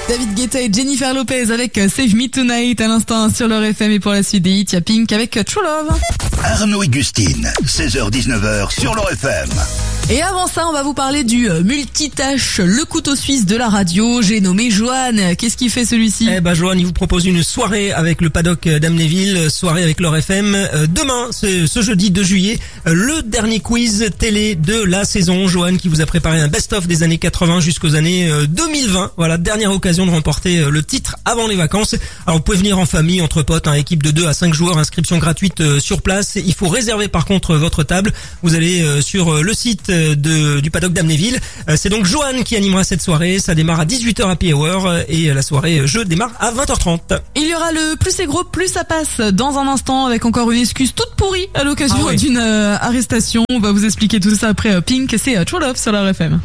David Guetta et Jennifer Lopez avec Save Me Tonight à l'instant sur leur FM, et pour la suite des hits, il y a Pink avec True Love. Arnaud et Gustine, 16h-19h sur leur FM. Et avant ça, on va vous parler du multitâche, le couteau suisse de la radio. J'ai nommé Johan. Qu'est-ce qu'il fait celui-ci? Johan, il vous propose une soirée avec le paddock d'Amnéville, soirée avec leur FM. Demain, ce jeudi 2 juillet, le dernier quiz télé de la saison. Johan qui vous a préparé un best-of des années 80 jusqu'aux années 2020. Voilà, dernière occasion de remporter le titre avant les vacances. Alors vous pouvez venir en famille, entre potes, équipe de 2 à 5 joueurs, inscription gratuite sur place. Il faut réserver par contre votre table. Vous allez sur le site du paddock d'Amnéville. C'est donc Johan qui animera cette soirée. Ça démarre à 18h Happy Hour et la soirée jeu démarre à 20h30. Il y aura le plus c'est gros, plus ça passe dans un instant, avec encore une excuse toute pourrie à l'occasion d'une arrestation. On va vous expliquer tout ça après Pink. C'est True Love sur leur FM.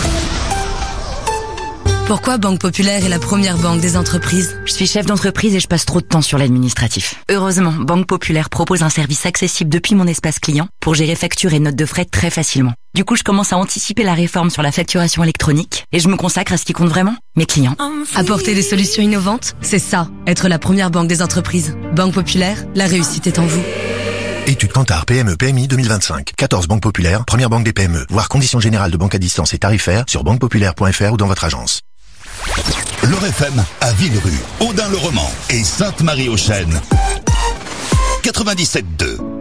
Pourquoi Banque Populaire est la première banque des entreprises? Je suis chef d'entreprise et je passe trop de temps sur l'administratif. Heureusement, Banque Populaire propose un service accessible depuis mon espace client pour gérer factures et notes de frais très facilement. Du coup, je commence à anticiper la réforme sur la facturation électronique et je me consacre à ce qui compte vraiment, mes clients. Apporter des solutions innovantes, c'est ça, être la première banque des entreprises. Banque Populaire, la réussite est en vous. Étude Kantar PME PMI 2025. 14 banques populaires, première banque des PME. Voir conditions générales de banque à distance et tarifaires sur banquepopulaire.fr ou dans votre agence. Leur FM à Villerue, Audun-le-Roman et Sainte-Marie-aux-Chênes. 97.2.